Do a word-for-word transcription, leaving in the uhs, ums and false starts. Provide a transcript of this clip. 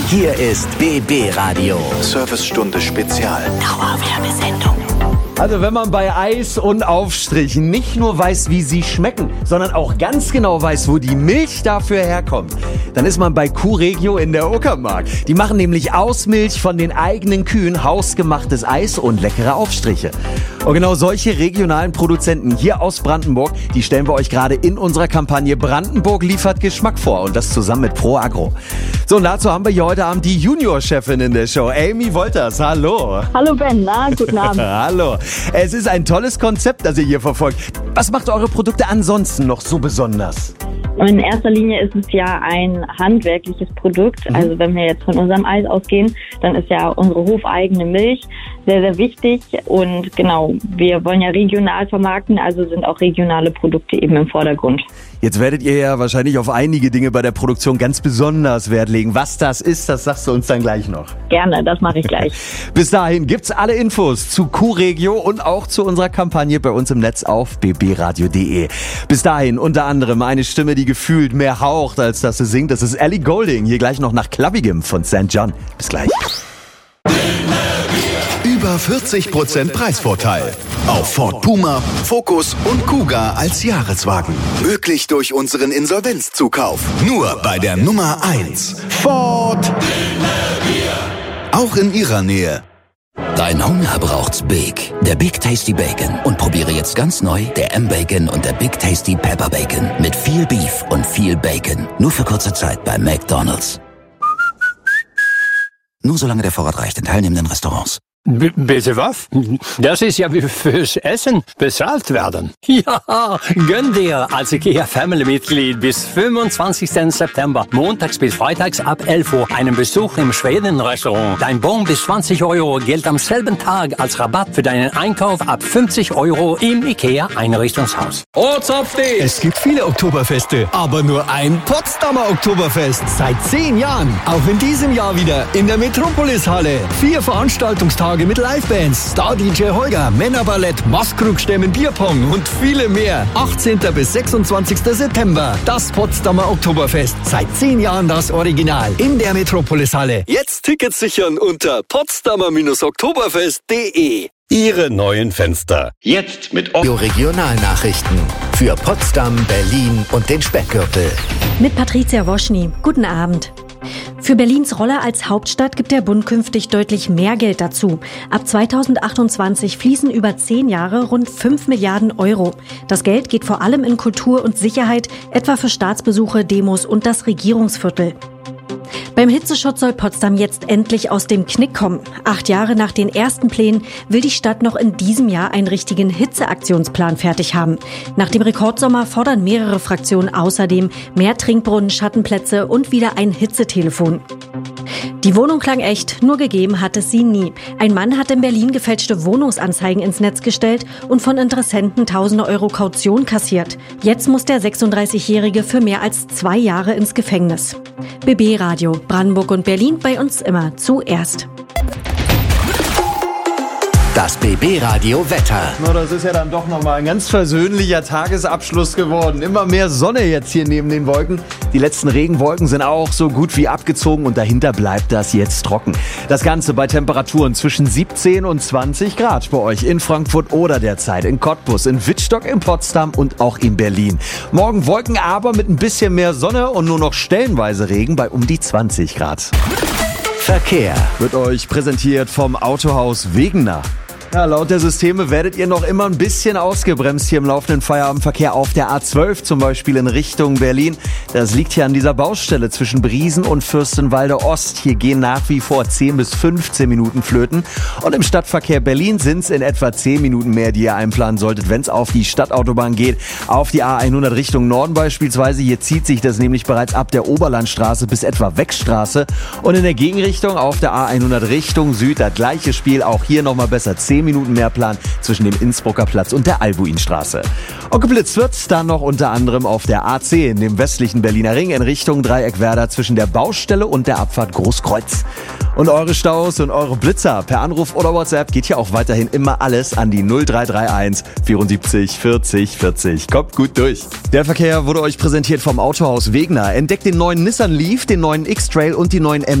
Hier ist B B Radio. Servicestunde Spezial. Dauerwerbesendung. Also wenn man bei Eis und Aufstrichen nicht nur weiß, wie sie schmecken, sondern auch ganz genau weiß, wo die Milch dafür herkommt, dann ist man bei Q-Regio in der Uckermark. Die machen nämlich aus Milch von den eigenen Kühen hausgemachtes Eis und leckere Aufstriche. Und genau solche regionalen Produzenten hier aus Brandenburg, die stellen wir euch gerade in unserer Kampagne Brandenburg liefert Geschmack vor und das zusammen mit Pro Agro. So, und dazu haben wir hier heute Abend die Junior-Chefin in der Show, Amy Wolters. Hallo. Hallo Ben, na, guten Abend. Hallo. Es ist ein tolles Konzept, das ihr hier verfolgt. Was macht eure Produkte ansonsten noch so besonders? In erster Linie ist es ja ein handwerkliches Produkt. Mhm. Also wenn wir jetzt von unserem Eis ausgehen, dann ist ja unsere hofeigene Milch sehr, sehr wichtig. Und genau, wir wollen ja regional vermarkten, also sind auch regionale Produkte eben im Vordergrund. Jetzt werdet ihr ja wahrscheinlich auf einige Dinge bei der Produktion ganz besonders Wert legen. Was das ist, das sagst du uns dann gleich noch. Gerne, das mache ich gleich. Bis dahin gibt's alle Infos zu Q-Regio und auch zu unserer Kampagne bei uns im Netz auf b b radio punkt d e. Bis dahin unter anderem eine Stimme, die gefühlt mehr haucht, als dass sie singt. Das ist Ellie Goulding. Hier gleich noch nach Clubbigem von Sankt John. Bis gleich. Über vierzig Prozent Preisvorteil. Auf Ford Puma, Focus und Kuga als Jahreswagen. Möglich durch unseren Insolvenzzukauf. Nur bei der Nummer eins. Ford. Auch in ihrer Nähe. Dein Hunger braucht's Big. Der Big Tasty Bacon. Und probiere jetzt ganz neu der M-Bacon und der Big Tasty Pepper Bacon. Mit viel Beef und viel Bacon. Nur für kurze Zeit bei McDonald's. Nur solange der Vorrat reicht in teilnehmenden Restaurants. B- bitte was? Das ist ja wie fürs Essen bezahlt werden. Ja, gönn dir als IKEA Family-Mitglied bis fünfundzwanzigsten September, montags bis freitags ab elf Uhr, einen Besuch im Schweden-Restaurant. Dein Bon bis zwanzig Euro gilt am selben Tag als Rabatt für deinen Einkauf ab fünfzig Euro im IKEA-Einrichtungshaus. Es gibt viele Oktoberfeste, aber nur ein Potsdamer Oktoberfest. Seit zehn Jahren. Auch in diesem Jahr wieder in der Metropolis-Halle. Vier Veranstaltungstage mit Livebands, Star-D J Holger, Männerballett, Maskrugstämmen, Bierpong und viele mehr. achtzehnten bis sechsundzwanzigsten September. Das Potsdamer Oktoberfest. Seit zehn Jahren das Original. In der Metropolis-Halle. Jetzt Tickets sichern unter potsdamer oktoberfest punkt de. Ihre neuen Fenster. Jetzt mit Regionalnachrichten für Potsdam, Berlin und den Speckgürtel. Mit Patricia Woschny. Guten Abend. Für Berlins Rolle als Hauptstadt gibt der Bund künftig deutlich mehr Geld dazu. Ab zweitausendachtundzwanzig fließen über zehn Jahre rund fünf Milliarden Euro. Das Geld geht vor allem in Kultur und Sicherheit, etwa für Staatsbesuche, Demos und das Regierungsviertel. Beim Hitzeschutz soll Potsdam jetzt endlich aus dem Knick kommen. Acht Jahre nach den ersten Plänen will die Stadt noch in diesem Jahr einen richtigen Hitzeaktionsplan fertig haben. Nach dem Rekordsommer fordern mehrere Fraktionen außerdem mehr Trinkbrunnen, Schattenplätze und wieder ein Hitzetelefon. Die Wohnung klang echt, nur gegeben hat es sie nie. Ein Mann hat in Berlin gefälschte Wohnungsanzeigen ins Netz gestellt und von Interessenten tausende Euro Kaution kassiert. Jetzt muss der sechsunddreißigjährige für mehr als zwei Jahre ins Gefängnis. B B Radio, Brandenburg und Berlin, bei uns immer zuerst. Das B B Radio Wetter. Na, das ist ja dann doch nochmal ein ganz versöhnlicher Tagesabschluss geworden. Immer mehr Sonne jetzt hier neben den Wolken. Die letzten Regenwolken sind auch so gut wie abgezogen und dahinter bleibt das jetzt trocken. Das Ganze bei Temperaturen zwischen siebzehn und zwanzig Grad bei euch in Frankfurt oder derzeit in Cottbus, in Wittstock, in Potsdam und auch in Berlin. Morgen Wolken, aber mit ein bisschen mehr Sonne und nur noch stellenweise Regen bei um die zwanzig Grad. Verkehr Wird euch präsentiert vom Autohaus Wegener. Ja, laut der Systeme werdet ihr noch immer ein bisschen ausgebremst hier im laufenden Feierabendverkehr auf der A zwölf, zum Beispiel in Richtung Berlin. Das liegt hier an dieser Baustelle zwischen Briesen und Fürstenwalde Ost. Hier gehen nach wie vor zehn bis fünfzehn Minuten flöten. Und im Stadtverkehr Berlin sind es in etwa zehn Minuten mehr, die ihr einplanen solltet, wenn es auf die Stadtautobahn geht. Auf die A hundert Richtung Norden beispielsweise. Hier zieht sich das nämlich bereits ab der Oberlandstraße bis etwa Weckstraße. Und in der Gegenrichtung auf der A hundert Richtung Süd das gleiche Spiel. Auch hier nochmal besser zehn Minuten mehr Plan zwischen dem Innsbrucker Platz und der Albuinstraße. Und geblitzt wird's dann noch unter anderem auf der A zehn, dem westlichen Berliner Ring in Richtung Dreieckwerder zwischen der Baustelle und der Abfahrt Großkreuz. Und eure Staus und eure Blitzer per Anruf oder WhatsApp geht hier auch weiterhin immer alles an die null drei drei eins vierundsiebzig vierzig vierzig. Kommt gut durch. Der Verkehr wurde euch präsentiert vom Autohaus Wegener. Entdeckt den neuen Nissan Leaf, den neuen X-Trail und die neuen M